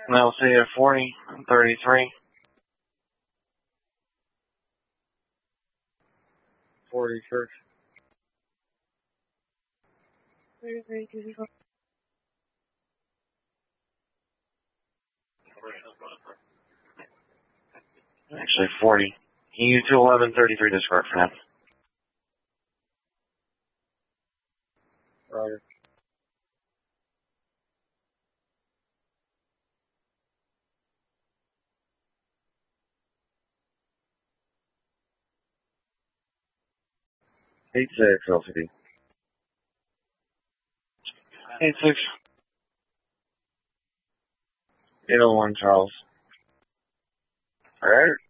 And I'll see you at 40 and 33. 40 church. 33, 34. Actually, 40. EU 211, 33 discard for now. Roger. Eight six LCD. 86. 801 Charles. Alright.